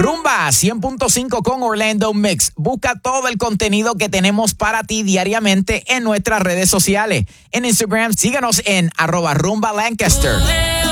Rumba 100.5 con Orlando Mix. Busca todo el contenido que tenemos para ti diariamente en nuestras redes sociales. En Instagram, síganos en @rumbalancaster.